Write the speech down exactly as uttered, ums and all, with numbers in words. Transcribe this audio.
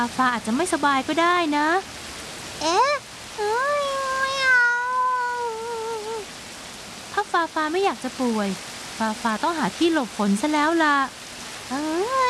ฟ้าอาจจะไม่สบายก็ได้นะเอ๊ะเอ้ยไม่เอาถ้าฟ้าฟ้าไม่อยากจะป่วยฟ้าฟ้าต้องหาที่หลบฝนซะแล้วล่ะเออ